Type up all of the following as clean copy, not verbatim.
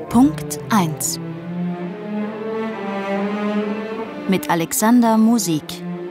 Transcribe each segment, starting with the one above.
Punkt 1 mit Alexander Musik.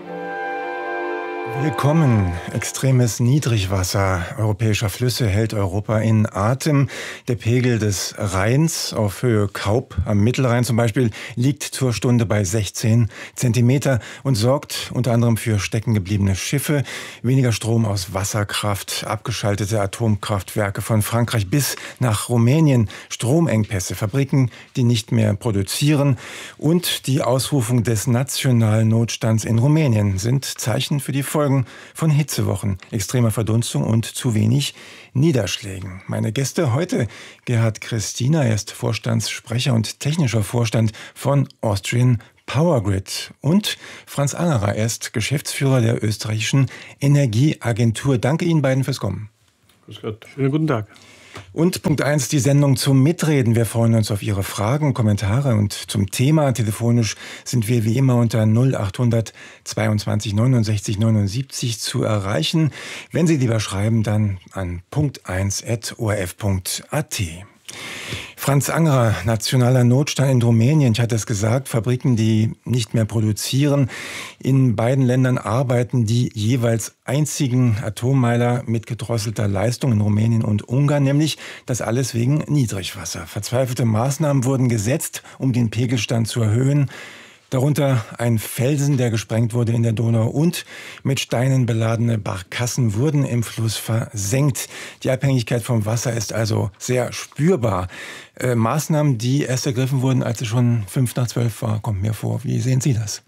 Willkommen. Extremes Niedrigwasser europäischer Flüsse hält Europa in Atem. Der Pegel des Rheins auf Höhe Kaup am Mittelrhein zum Beispiel liegt zur Stunde bei 16 Zentimeter und sorgt unter anderem für steckengebliebene Schiffe, weniger Strom aus Wasserkraft, abgeschaltete Atomkraftwerke von Frankreich bis nach Rumänien, Stromengpässe, Fabriken, die nicht mehr produzieren und die Ausrufung des nationalen Notstands in Rumänien sind Zeichen für die Folgen von Hitzewochen, extremer Verdunstung und zu wenig Niederschlägen. Meine Gäste heute: Gerhard Christina, er ist Vorstandssprecher und technischer Vorstand von Austrian Power Grid, und Franz Angerer, er ist Geschäftsführer der österreichischen Energieagentur. Danke Ihnen beiden fürs Kommen. Grüß Gott. Schönen guten Tag. Und Punkt 1, die Sendung zum Mitreden. Wir freuen uns auf Ihre Fragen, Kommentare und zum Thema. Telefonisch sind wir wie immer unter 0800 22 69 79 zu erreichen. Wenn Sie lieber schreiben, dann an punkt1@orf.at. Franz Angerer, nationaler Notstand in Rumänien. Ich hatte es gesagt, Fabriken, die nicht mehr produzieren. In beiden Ländern arbeiten die jeweils einzigen Atommeiler mit gedrosselter Leistung in Rumänien und Ungarn, nämlich das alles wegen Niedrigwasser. Verzweifelte Maßnahmen wurden gesetzt, um den Pegelstand zu erhöhen. Darunter ein Felsen, der gesprengt wurde in der Donau, und mit Steinen beladene Barkassen wurden im Fluss versenkt. Die Abhängigkeit vom Wasser ist also sehr spürbar. Maßnahmen, die erst ergriffen wurden, als es schon 11:55 war, kommt mir vor. Wie sehen Sie das?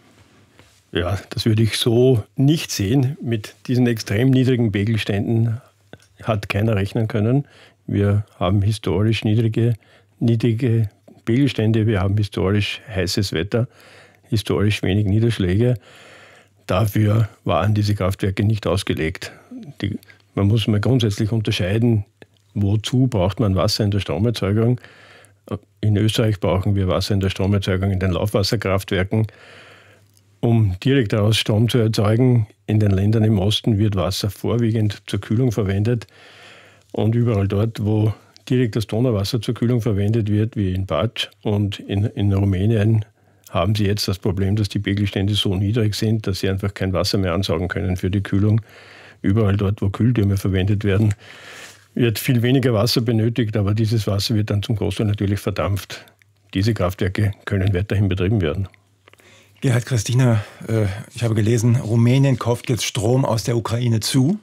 Ja, das würde ich so nicht sehen. Mit diesen extrem niedrigen Pegelständen hat keiner rechnen können. Wir haben historisch niedrige Pegelstände, wir haben historisch heißes Wetter, historisch wenig Niederschläge. Dafür waren diese Kraftwerke nicht ausgelegt. Man muss mal grundsätzlich unterscheiden, wozu braucht man Wasser in der Stromerzeugung. In Österreich brauchen wir Wasser in der Stromerzeugung in den Laufwasserkraftwerken, um direkt daraus Strom zu erzeugen. In den Ländern im Osten wird Wasser vorwiegend zur Kühlung verwendet, und überall dort, wo direkt das Donauwasser zur Kühlung verwendet wird, wie in Bač und in Rumänien, haben sie jetzt das Problem, dass die Pegelstände so niedrig sind, dass sie einfach kein Wasser mehr ansaugen können für die Kühlung. Überall dort, wo Kühltürme verwendet werden, wird viel weniger Wasser benötigt, aber dieses Wasser wird dann zum Großteil natürlich verdampft. Diese Kraftwerke können weiterhin betrieben werden. Gerhard Christina, ich habe gelesen, Rumänien kauft jetzt Strom aus der Ukraine zu.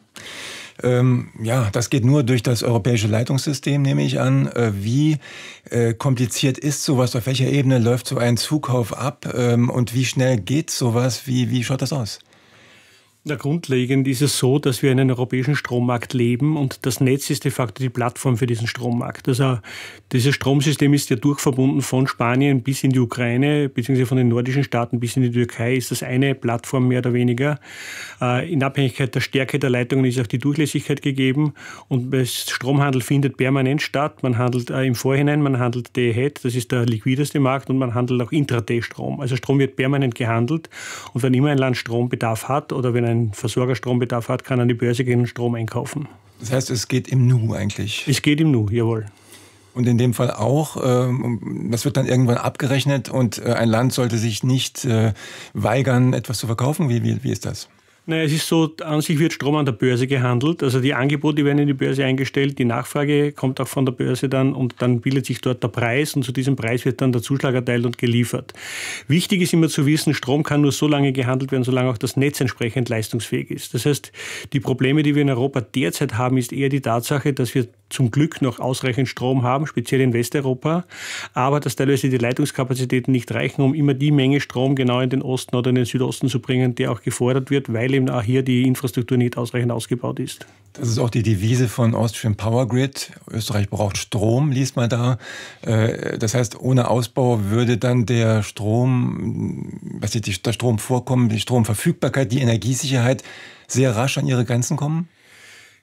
Ja, das geht nur durch das europäische Leitungssystem, nehme ich an. Wie kompliziert ist sowas? Auf welcher Ebene läuft so ein Zukauf ab? Und wie schnell geht sowas? Wie schaut das aus? Ja, grundlegend ist es so, dass wir in einem europäischen Strommarkt leben, und das Netz ist de facto die Plattform für diesen Strommarkt. Also dieses Stromsystem ist ja durchverbunden von Spanien bis in die Ukraine, beziehungsweise von den nordischen Staaten bis in die Türkei ist das eine Plattform mehr oder weniger. In Abhängigkeit der Stärke der Leitungen ist auch die Durchlässigkeit gegeben, und der Stromhandel findet permanent statt. Man handelt im Vorhinein, man handelt Day-Ahead, das ist der liquideste Markt, und man handelt auch Intraday-Strom. Also Strom wird permanent gehandelt, und wenn immer ein Land Strombedarf hat oder wenn ein Versorger Strombedarf hat, kann an die Börse gehen und Strom einkaufen. Das heißt, es geht im Nu eigentlich? Es geht im Nu, jawohl. Und in dem Fall auch, das wird dann irgendwann abgerechnet, und ein Land sollte sich nicht weigern, etwas zu verkaufen? Wie ist das? Naja, es ist so, an sich wird Strom an der Börse gehandelt. Also die Angebote werden in die Börse eingestellt, die Nachfrage kommt auch von der Börse dann, und dann bildet sich dort der Preis, und zu diesem Preis wird dann der Zuschlag erteilt und geliefert. Wichtig ist immer zu wissen, Strom kann nur so lange gehandelt werden, solange auch das Netz entsprechend leistungsfähig ist. Das heißt, die Probleme, die wir in Europa derzeit haben, ist eher die Tatsache, dass wir zum Glück noch ausreichend Strom haben, speziell in Westeuropa, aber dass teilweise die Leitungskapazitäten nicht reichen, um immer die Menge Strom genau in den Osten oder in den Südosten zu bringen, der auch gefordert wird, weil eben auch hier die Infrastruktur nicht ausreichend ausgebaut ist. Das ist auch die Devise von Austrian Power Grid. Österreich braucht Strom, liest man da. Das heißt, ohne Ausbau würde dann der Strom, das Stromvorkommen, die Stromverfügbarkeit, die Energiesicherheit sehr rasch an ihre Grenzen kommen?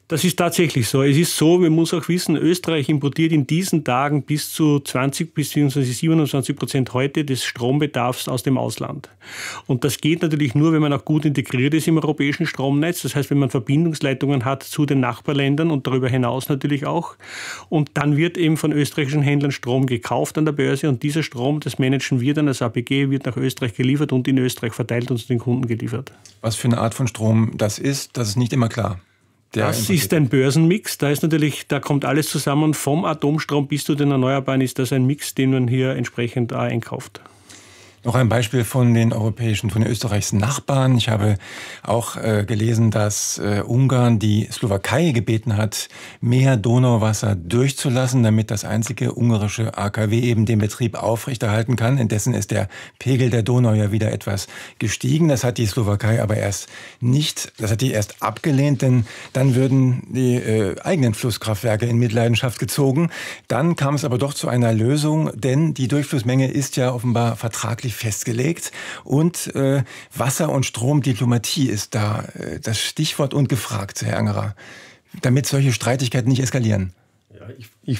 Das ist tatsächlich so. Es ist so, man muss auch wissen, Österreich importiert in diesen Tagen bis zu 20 bzw. 27% heute des Strombedarfs aus dem Ausland. Und das geht natürlich nur, wenn man auch gut integriert ist im europäischen Stromnetz. Das heißt, wenn man Verbindungsleitungen hat zu den Nachbarländern und darüber hinaus natürlich auch. Und dann wird eben von österreichischen Händlern Strom gekauft an der Börse und dieser Strom, das managen wir dann als APG, wird nach Österreich geliefert und in Österreich verteilt und zu den Kunden geliefert. Was für eine Art von Strom das ist nicht immer klar. Das ist ein Börsenmix. Da kommt alles zusammen. Vom Atomstrom bis zu den Erneuerbaren ist das ein Mix, den man hier entsprechend einkauft. Noch ein Beispiel von den Österreichs Nachbarn. Ich habe auch gelesen, dass Ungarn die Slowakei gebeten hat, mehr Donauwasser durchzulassen, damit das einzige ungarische AKW eben den Betrieb aufrechterhalten kann. Indessen ist der Pegel der Donau ja wieder etwas gestiegen. Das hat die Slowakei aber erst abgelehnt, denn dann würden die eigenen Flusskraftwerke in Mitleidenschaft gezogen. Dann kam es aber doch zu einer Lösung, denn die Durchflussmenge ist ja offenbar vertraglich festgelegt und Wasser- und Stromdiplomatie ist da das Stichwort und gefragt, Herr Angerer, damit solche Streitigkeiten nicht eskalieren. Ja, ich